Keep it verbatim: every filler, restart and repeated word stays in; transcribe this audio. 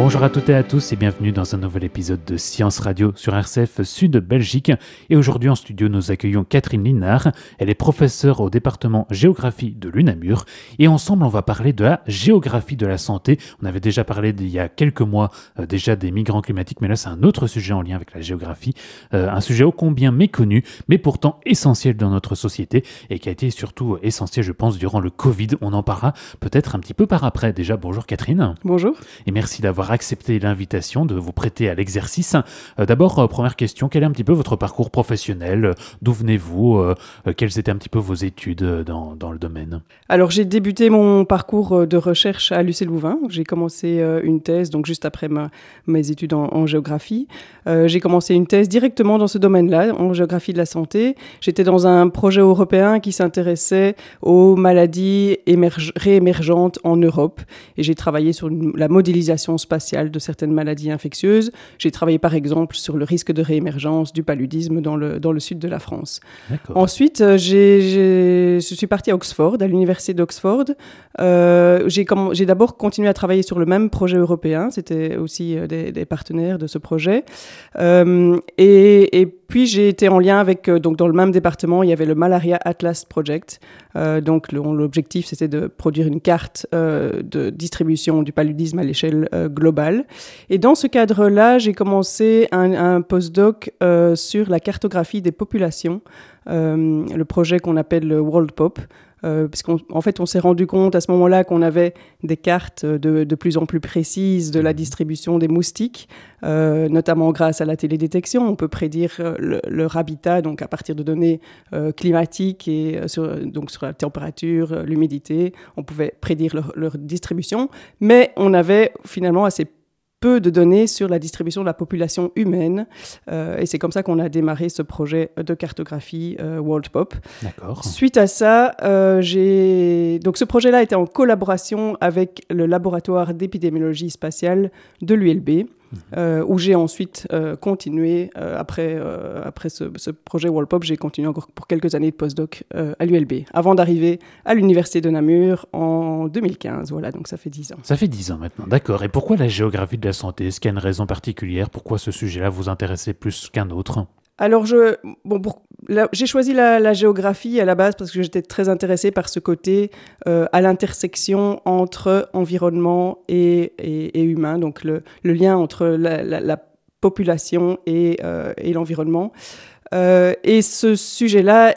Bonjour à toutes et à tous et bienvenue dans un nouvel épisode de Science Radio sur R C F Sud Belgique. Et aujourd'hui en studio, nous accueillons Catherine Linard. Elle est professeure au département géographie de l'U N A M U R. Et ensemble, on va parler de la géographie de la santé. On avait déjà parlé il y a quelques mois euh, déjà des migrants climatiques, mais là c'est un autre sujet en lien avec la géographie. Euh, un sujet ô combien méconnu, mais pourtant essentiel dans notre société et qui a été surtout essentiel, je pense, durant le Covid. On en parlera peut-être un petit peu par après. Déjà, bonjour Catherine. Bonjour. Et merci d'avoir accepté l'invitation, de vous prêter à l'exercice. Euh, d'abord, euh, première question, quel est un petit peu votre parcours professionnel ? D'où venez-vous ? euh, euh, Quelles étaient un petit peu vos études euh, dans, dans le domaine ? Alors, j'ai débuté mon parcours de recherche à l'U C Louvain. J'ai commencé euh, une thèse, donc juste après ma, mes études en, en géographie. Euh, j'ai commencé une thèse directement dans ce domaine-là, en géographie de la santé. J'étais dans un projet européen qui s'intéressait aux maladies émerg- réémergentes en Europe. Et j'ai travaillé sur une, la modélisation spatiale de certaines maladies infectieuses. J'ai travaillé par exemple sur le risque de réémergence du paludisme dans le, dans le sud de la France. D'accord. Ensuite, j'ai, j'ai, je suis partie à Oxford, à l'université d'Oxford. Euh, j'ai, comm- j'ai d'abord continué à travailler sur le même projet européen. C'était aussi euh, des, des partenaires de ce projet. Euh, et, et puis j'ai été en lien avec, euh, donc dans le même département, il y avait le Malaria Atlas Project. Euh, donc le, l'objectif, c'était de produire une carte euh, de distribution du paludisme à l'échelle euh, globale. Et dans ce cadre-là, j'ai commencé un, un postdoc euh, sur la cartographie des populations, euh, le projet qu'on appelle le World Pop. Euh, parce qu'en en fait, on s'est rendu compte à ce moment-là qu'on avait des cartes de, de plus en plus précises de la distribution des moustiques, euh, notamment grâce à la télédétection. On peut prédire le, leur habitat donc à partir de données euh, climatiques et euh, sur, donc sur la température, l'humidité. On pouvait prédire leur, leur distribution, mais on avait finalement assez peu de données sur la distribution de la population humaine. Euh, et c'est comme ça qu'on a démarré ce projet de cartographie euh, World Pop. D'accord. Suite à ça, euh, j'ai... Donc, ce projet-là était en collaboration avec le laboratoire d'épidémiologie spatiale de l'U L B, mmh. euh, où j'ai ensuite euh, continué, euh, après, euh, après ce, ce projet World Pop, j'ai continué encore pour quelques années de postdoc euh, à l'U L B, avant d'arriver à l'université de Namur en deux mille quinze. Voilà, donc ça fait dix ans. Ça fait dix ans maintenant, d'accord. Et pourquoi la géographie de la santé ? Est-ce qu'il y a une raison particulière ? Pourquoi ce sujet-là vous intéressait plus qu'un autre ? Alors, je, bon, pour, là, j'ai choisi la, la géographie à la base parce que j'étais très intéressée par ce côté euh, à l'intersection entre environnement et, et, et humain, donc le, le lien entre la, la, la population et, euh, et l'environnement. Euh, et ce sujet-là